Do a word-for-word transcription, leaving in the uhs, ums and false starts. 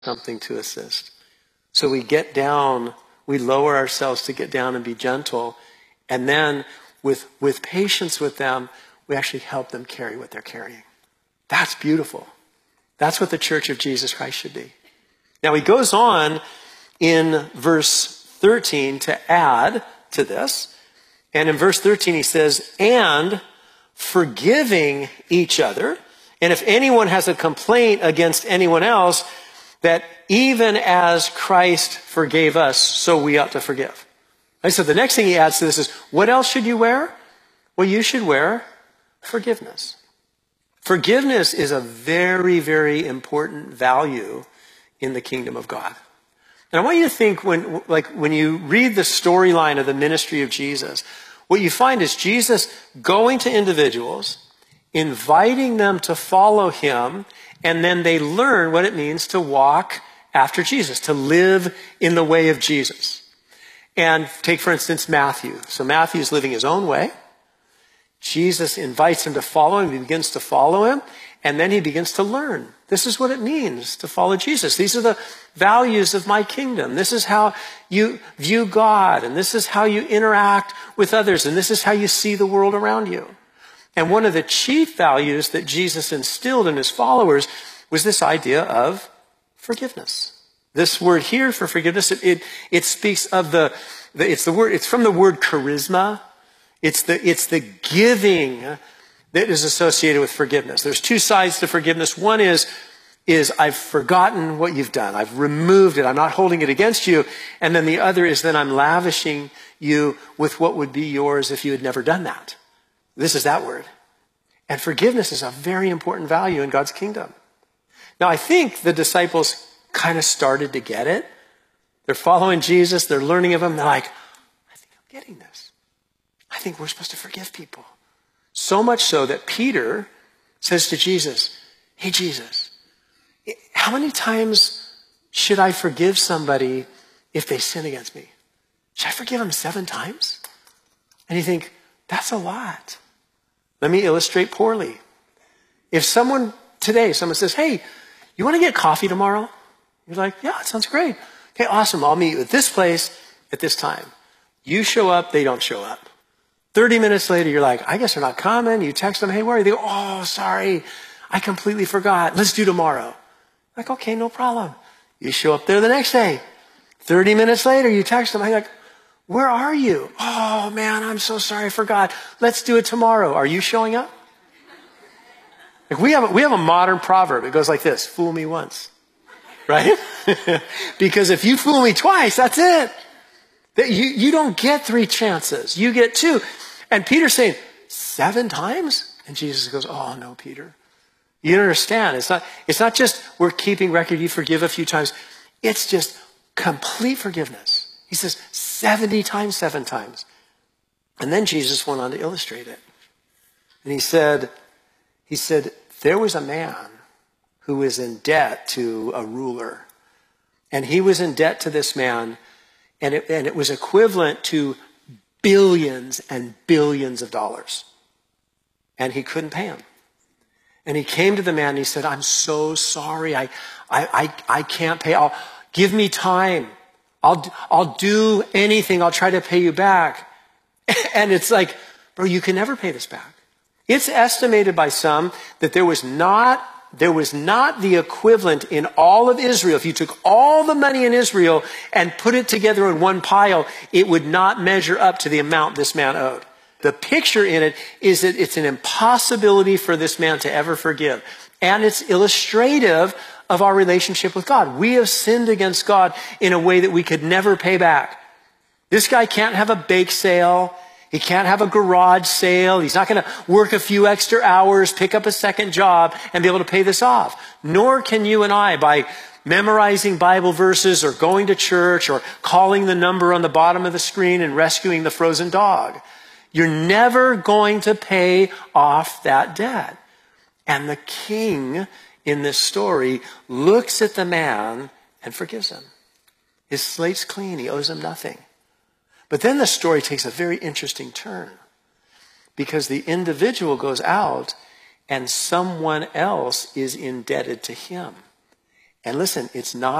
something to assist. So we get down, we lower ourselves to get down and be gentle. And then with, with patience with them, we actually help them carry what they're carrying. That's beautiful. That's what the church of Jesus Christ should be. Now he goes on in verse thirteen to add to this. And in verse thirteen he says, and forgiving each other. And if anyone has a complaint against anyone else, that even as Christ forgave us, so we ought to forgive. And so the next thing he adds to this is, what else should you wear? Well, you should wear forgiveness. Forgiveness is a very, very important value in the kingdom of God. And I want you to think when, like, when you read the storyline of the ministry of Jesus, what you find is Jesus going to individuals, inviting them to follow him, and then they learn what it means to walk after Jesus, to live in the way of Jesus. And take, for instance, Matthew. So Matthew is living his own way. Jesus invites him to follow him. He begins to follow him. And then he begins to learn. This is what it means to follow Jesus. These are the values of my kingdom. This is how you view God. And this is how you interact with others. And this is how you see the world around you. And one of the chief values that Jesus instilled in his followers was this idea of forgiveness. This word here for forgiveness, it, it, it speaks of the, the, it's the word, it's from the word charisma. It's the, it's the giving that is associated with forgiveness. There's two sides to forgiveness. One is, is I've forgotten what you've done. I've removed it. I'm not holding it against you. And then the other is that I'm lavishing you with what would be yours if you had never done that. This is that word. And forgiveness is a very important value in God's kingdom. Now, I think the disciples kind of started to get it. They're following Jesus. They're learning of him. They're like, I think I'm getting this. I think we're supposed to forgive people. So much so that Peter says to Jesus, hey, Jesus, how many times should I forgive somebody if they sin against me? Should I forgive them seven times? And you think, that's a lot. Let me illustrate poorly. If someone today, someone says, hey, you want to get coffee tomorrow? You're like, yeah, it sounds great. Okay, awesome. I'll meet you at this place at this time. You show up, they don't show up. thirty minutes later, you're like, I guess they're not coming. You text them, hey, where are you? They go, oh, sorry. I completely forgot. Let's do tomorrow. Like, okay, no problem. You show up there the next day. thirty minutes later, you text them. I'm like, where are you? Oh, man, I'm so sorry. I forgot. Let's do it tomorrow. Are you showing up? Like we have, a, we have a modern proverb. It goes like this, fool me once. Right? Because if you fool me twice, that's it. That you, you don't get three chances. You get two. And Peter's saying, seven times? And Jesus goes, oh, no, Peter. You don't understand. It's not, it's not just we're keeping record, you forgive a few times. It's just complete forgiveness. He says seventy times, seven times. And then Jesus went on to illustrate it. And he said, he said, there was a man who was in debt to a ruler. And he was in debt to this man. And it, and it was equivalent to billions and billions of dollars. And he couldn't pay him. And he came to the man and he said, I'm so sorry. I, I, I, I can't pay. I'll, give me time. I'll, I'll do anything. I'll try to pay you back. And it's like, bro, you can never pay this back. It's estimated by some that there was not There was not the equivalent in all of Israel. If you took all the money in Israel and put it together in one pile, it would not measure up to the amount this man owed. The picture in it is that it's an impossibility for this man to ever forgive. And it's illustrative of our relationship with God. We have sinned against God in a way that we could never pay back. This guy can't have a bake sale. He can't have a garage sale. He's not going to work a few extra hours, pick up a second job, and be able to pay this off. Nor can you and I, by memorizing Bible verses or going to church or calling the number on the bottom of the screen and rescuing the frozen dog. You're never going to pay off that debt. And the king in this story looks at the man and forgives him. His slate's clean. He owes him nothing. But then the story takes a very interesting turn because the individual goes out and someone else is indebted to him. And listen, it's not